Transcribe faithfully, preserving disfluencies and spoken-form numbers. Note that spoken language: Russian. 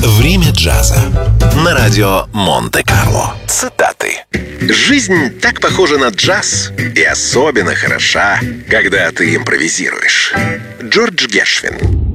Время джаза на радио Монте-Карло. Цитаты. Жизнь так похожа на джаз и особенно хороша, когда ты импровизируешь. Джордж Гершвин.